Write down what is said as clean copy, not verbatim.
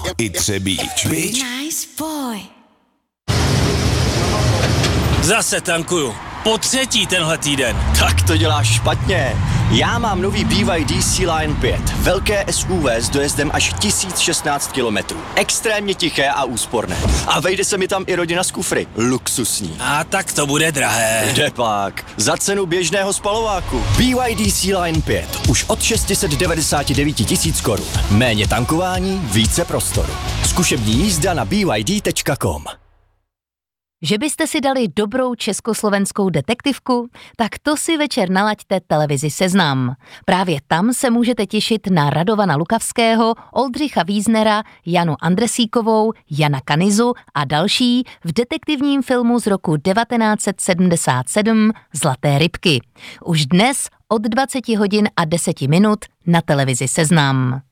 i Třebíč. Nice boy. Zase tankuju. Po třetí tenhle týden. Tak to děláš špatně. Já mám nový BYD Sea-Line 5. Velké SUV s dojezdem až 1016 km. Extrémně tiché a úsporné. A vejde se mi tam i rodina z kufry. Luxusní. A tak to bude drahé. Kdepak. Za cenu běžného spalováku. BYD Sea-Line 5. Už od 699 tisíc korun. Méně tankování, více prostoru. Zkušební jízda na byd.com. Že byste si dali dobrou československou detektivku? Tak to si večer nalaďte televizi Seznam. Právě tam se můžete těšit na Radovana Lukavského, Oldřicha Víznera, Janu Andresíkovou, Jana Kanizu a další v detektivním filmu z roku 1977 Zlaté rybky. Už dnes od 20 hodin a 10 minut na televizi Seznam.